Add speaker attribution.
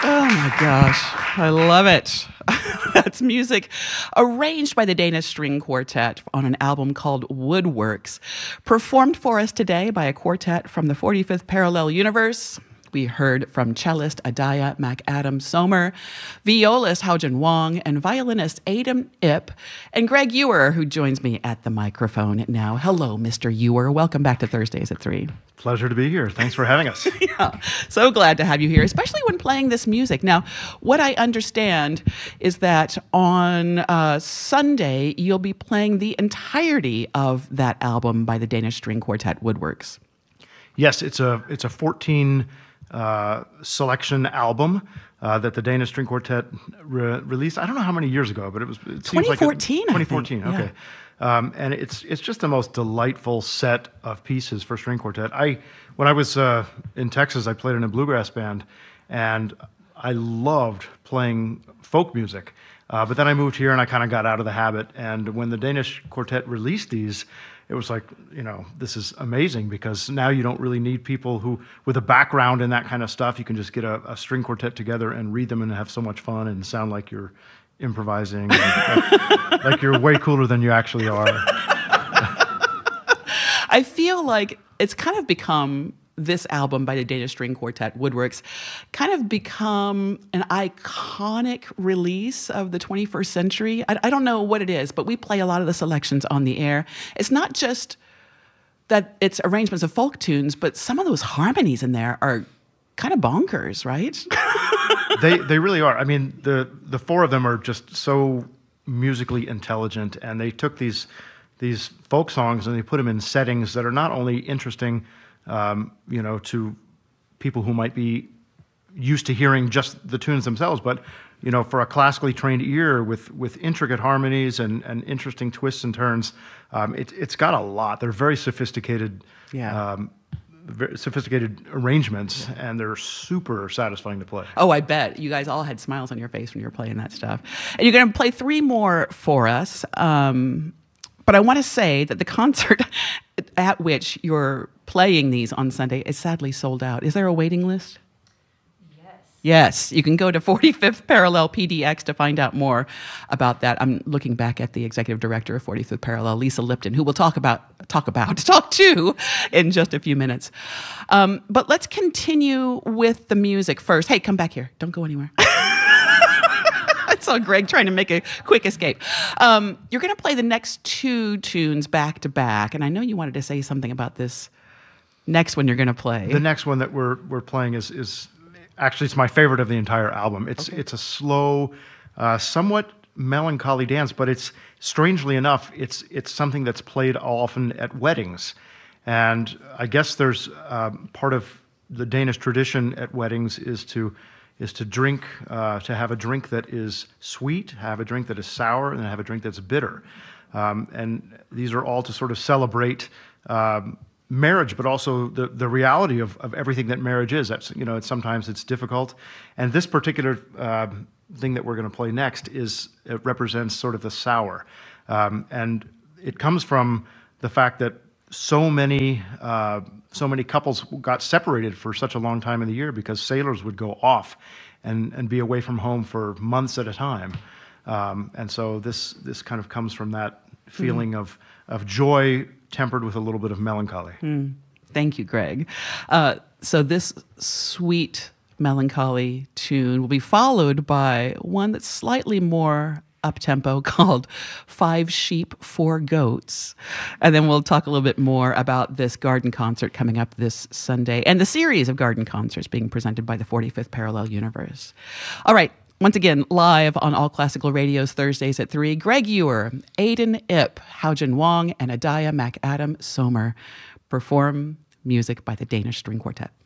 Speaker 1: Oh my gosh, I love it. That's music arranged by the Danish String Quartet on an album called Woodworks, performed for us today by a quartet from the 45th Parallel Universe. We heard from cellist Adaya McAdam Somer, violist Haojin Wong, and violinist Aidan Ip, and Greg Ewer, who joins me at the microphone now. Hello, Mr. Ewer. Welcome back to Thursdays at 3.
Speaker 2: Pleasure to be here. Thanks for having us.
Speaker 1: Yeah, so glad to have you here, especially when playing this music. Now, what I understand is that on Sunday, you'll be playing the entirety of that album by the Danish String Quartet Woodworks.
Speaker 2: Yes, it's a 14 selection album that the Danish String Quartet released. I don't know how many years ago, but it seems
Speaker 1: 2014.
Speaker 2: Like 2014. Okay.
Speaker 1: Yeah.
Speaker 2: And it's just the most delightful set of pieces for string quartet. When I was in Texas, I played in a bluegrass band, and I loved playing folk music. But then I moved here, and I kind of got out of the habit. And when the Danish Quartet released these, it was like, this is amazing, because now you don't really need people who, with a background in that kind of stuff, you can just get a string quartet together and read them and have so much fun and sound like you're improvising, like you're way cooler than you actually are.
Speaker 1: I feel like it's kind of become, this album by the Danish String Quartet Woodworks, kind of become an iconic release of the 21st century. I don't know what it is, but we play a lot of the selections on the air. It's not just that it's arrangements of folk tunes, but some of those harmonies in there are kind of bonkers, right?
Speaker 2: They really are. I mean, the four of them are just so musically intelligent, and they took these folk songs and they put them in settings that are not only interesting, to people who might be used to hearing just the tunes themselves, but for a classically trained ear with intricate harmonies and interesting twists and turns. It's got a lot. They're very sophisticated. Yeah. Very sophisticated arrangements, and they're super satisfying to play.
Speaker 1: Oh, I bet. You guys all had smiles on your face when you were playing that stuff. And you're going to play 3 more for us. But I want to say that the concert at which you're playing these on Sunday is sadly sold out. Is there a waiting list? Yes, you can go to 45th Parallel PDX to find out more about that. I'm looking back at the executive director of 45th Parallel, Lisa Lipton, who we'll talk to in just a few minutes. But let's continue with the music first. Hey, come back here. Don't go anywhere. I saw Greg trying to make a quick escape. You're going to play the next 2 tunes back to back, and I know you wanted to say something about this next one you're going to play.
Speaker 2: The next one that we're playing is actually, it's my favorite of the entire album. It's a slow, somewhat melancholy dance, but it's, strangely enough, it's something that's played often at weddings. And I guess there's part of the Danish tradition at weddings is to drink, to have a drink that is sweet, have a drink that is sour, and have a drink that's bitter. And these are all to sort of celebrate marriage, but also the reality of everything that marriage is. That's, sometimes it's difficult. And this particular thing that we're going to play next it represents sort of the sour. And it comes from the fact that so many couples got separated for such a long time in the year because sailors would go off and be away from home for months at a time. And so this kind of comes from that feeling of joy tempered with a little bit of melancholy.
Speaker 1: Thank you, Greg. So this sweet melancholy tune will be followed by one that's slightly more up-tempo called 5 Sheep, 4 Goats. And then we'll talk a little bit more about this garden concert coming up this Sunday and the series of garden concerts being presented by the 45th Parallel Universe. All right. Once again, live on All Classical Radio's Thursdays at 3, Greg Ewer, Aidan Ip, Haojin Wong, and Adaya McAdam Somer perform music by the Danish String Quartet.